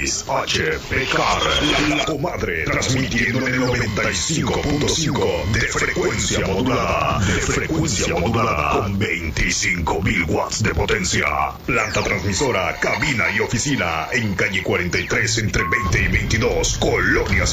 XHPCAR, la comadre, transmitiendo en el 95.5 de frecuencia modulada, con 25.000 watts de potencia. Planta transmisora, cabina y oficina en calle 43 entre 20 y 22, Colonia